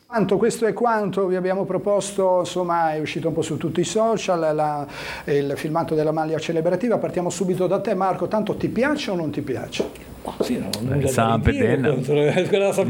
Questo è quanto vi abbiamo proposto, insomma è uscito un po' su tutti i social, il filmato della maglia celebrativa. Partiamo subito da te Marco, tanto ti piace o non ti piace? Oh, sì, non Sampetenna. Quella San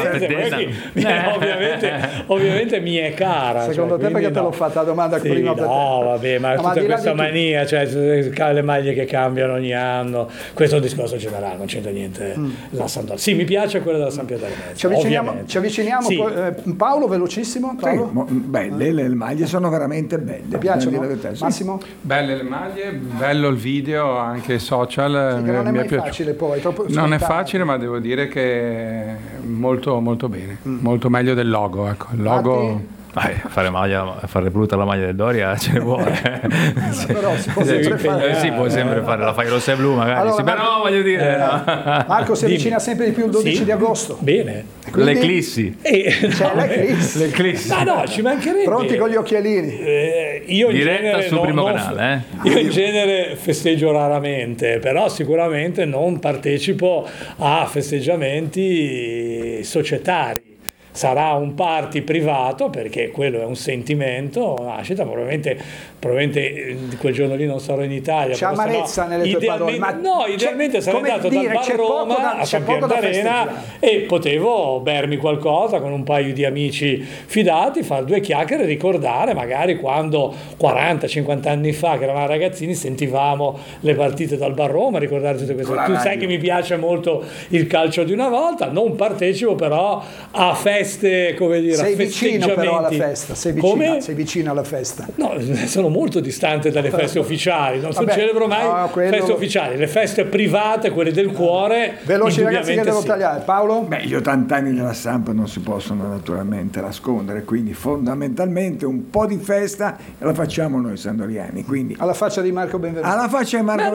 ovviamente mi è cara. Secondo te perché te l'ho fatta la domanda prima? No, vabbè, ma tutta questa mania, cioè le maglie che cambiano ogni anno, questo è un discorso generale, non c'entra niente la Sampdoria. Sì, mi piace quella della San Pietro Ci avviciniamo sì. Paolo, velocissimo. Paolo? Sì, belle, le maglie sono veramente belle. Ti piacciono? Massimo? Belle le maglie, bello il video, anche social. Sì, che non è mai facile poi, troppo non è facile, ma devo dire che è molto molto bene, molto meglio del logo, ecco. Il logo fare brutta la maglia del Doria ce ne vuole. Però si può sempre fare. Sì, può sempre fare, la fai rossa e blu magari. Allora, sì, però voglio dire. Marco si avvicina sempre di più il 12 di agosto. Bene. Quindi, l'eclissi. L'eclissi. No, ci mancherebbe. Pronti con gli occhialini. Io in diretta genere sul primo canale. Io in genere festeggio raramente, però sicuramente non partecipo a festeggiamenti societari. Sarà un party privato perché quello è un sentimento, nascita, probabilmente quel giorno lì non sarò in Italia. C'è amarezza nelle tue parole. Idealmente sarei andato dal Bar Roma a San Pietro d'Arena e potevo bermi qualcosa con un paio di amici fidati, fare due chiacchiere e ricordare magari quando 40-50 anni fa che eravamo ragazzini sentivamo le partite dal Bar Roma, ricordare tutte queste cose. Tu sai che mi piace molto il calcio di una volta, non partecipo però a feste, come dire, sei a vicino però alla festa, sei vicino alla festa. No, sono molto distante dalle feste ufficiali, non celebro mai feste ufficiali, le feste private, quelle del cuore. Veloci ragazzi che devo tagliare. Paolo? Gli 80 anni della Samp non si possono naturalmente nascondere, quindi fondamentalmente un po' di festa la facciamo noi sandoriani, quindi alla faccia di Marco Benvenuto. Alla faccia di Marco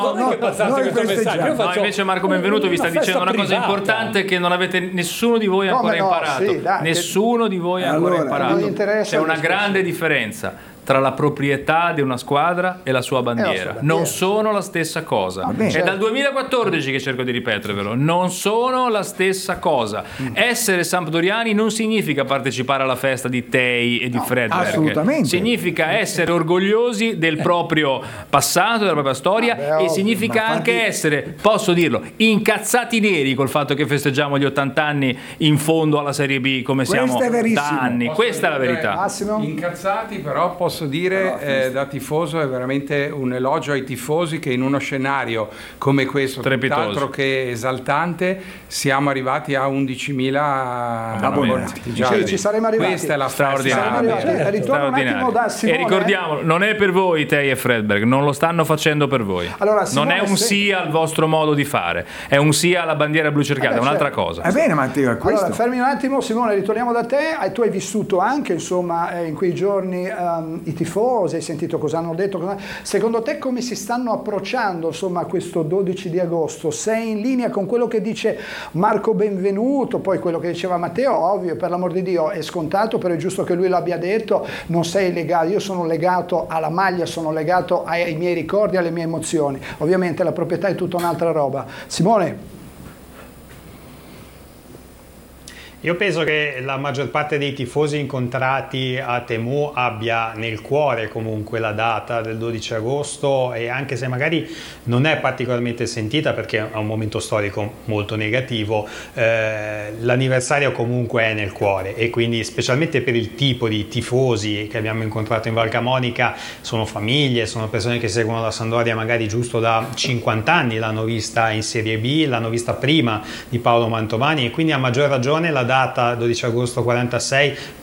Benvenuto. Invece Marco Benvenuto vi sta dicendo una cosa importante che non avete nessuno di voi ancora imparato. Sì, nessuno di voi ha ancora imparato. C'è una grande differenza tra la proprietà di una squadra e la sua bandiera. Non sono la stessa cosa. È dal 2014 che cerco di ripetervelo. Non sono la stessa cosa. Essere sampdoriani non significa partecipare alla festa di Tei e di Fredberg. Assolutamente. Significa essere orgogliosi del proprio passato, della propria storia e significa anche essere, posso dirlo, incazzati neri col fatto che festeggiamo gli 80 anni in fondo alla Serie B come siamo da anni. Questa è la verità. Massimo? Incazzati, però posso dire da tifoso è veramente un elogio ai tifosi che in uno scenario come questo, tutt'altro che esaltante, siamo arrivati a 11.000 abbonati. Ci saremo arrivati. Questa è la straordinaria. Ritorno un attimo da Simone. E ricordiamolo, non è per voi Tei e Fredberg, non lo stanno facendo per voi. Allora, Simone, non è un sì al vostro modo di fare, è un sì alla bandiera blu cerchiata, è un'altra cosa. Va bene Matteo, è questo. Allora, fermi un attimo Simone, ritorniamo da te. Tu hai vissuto anche insomma in quei giorni i tifosi, hai sentito cosa hanno detto. Secondo te come si stanno approcciando insomma a questo 12 di agosto? Sei in linea con quello che dice Marco Benvenuto, poi quello che diceva Matteo, ovvio, per l'amor di Dio è scontato, però è giusto che lui l'abbia detto, non sei legato, io sono legato alla maglia, sono legato ai miei ricordi, alle mie emozioni, ovviamente la proprietà è tutta un'altra roba. Simone? Io penso che la maggior parte dei tifosi incontrati a Temu abbia nel cuore comunque la data del 12 agosto e anche se magari non è particolarmente sentita perché è un momento storico molto negativo, l'anniversario comunque è nel cuore e quindi specialmente per il tipo di tifosi che abbiamo incontrato in Val Camonica, sono famiglie, sono persone che seguono la Sampdoria magari giusto da 50 anni, l'hanno vista in Serie B, l'hanno vista prima di Paolo Mantovani e quindi a maggior ragione la data 12 agosto 46